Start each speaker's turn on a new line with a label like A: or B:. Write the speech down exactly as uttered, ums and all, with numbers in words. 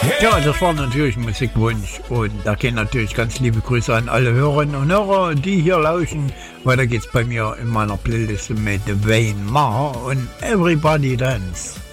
A: Ja, das war natürlich ein Musikwunsch und da gehen natürlich ganz liebe Grüße an alle Hörerinnen und Hörer, die hier lauschen. Weiter geht's bei mir in meiner Playlist mit Wayne Maher und Everybody Dance.